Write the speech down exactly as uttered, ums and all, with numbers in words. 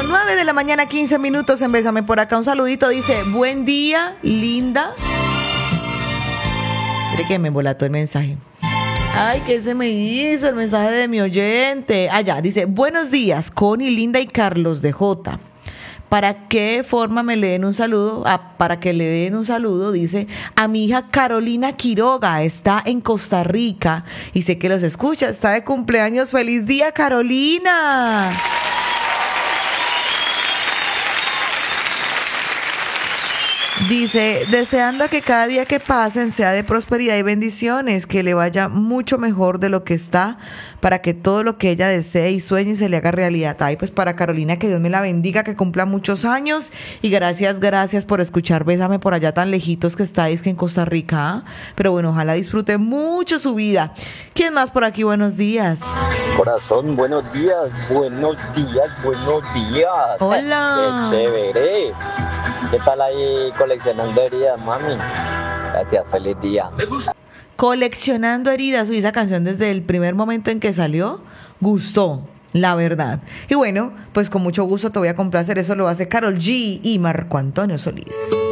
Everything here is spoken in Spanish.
Bueno, nueve de la mañana, quince minutos en Bésame por acá. Un saludito, dice, buen día, linda. Mire que me embolató el mensaje. Ay, ¿qué se me hizo el mensaje de mi oyente? Allá, ah, dice, buenos días, Connie, Linda y Carlos de J. ¿Para qué forma me le den un saludo? Ah, para que le den un saludo, dice, a mi hija Carolina Quiroga, está en Costa Rica y sé que los escucha, está de cumpleaños. ¡Feliz día, Carolina! Dice, deseando que cada día que pasen sea de prosperidad y bendiciones, que le vaya mucho mejor de lo que está, para que todo lo que ella desee y sueñe se le haga realidad. Ay, pues para Carolina, que Dios me la bendiga, que cumpla muchos años, y gracias, gracias por escuchar Bésame por allá tan lejitos que estáis, que en Costa Rica, ¿eh? Pero bueno, ojalá disfrute mucho su vida. ¿Quién más por aquí? Buenos días. Corazón, buenos días, buenos días, buenos días. Hola. Qué chévere. ¿Qué tal ahí coleccionando heridas, mami? Gracias, feliz día. Coleccionando heridas, uy, esa canción desde el primer momento en que salió, gustó, la verdad. Y bueno, pues con mucho gusto te voy a complacer, eso lo hace Karol G y Marco Antonio Solís.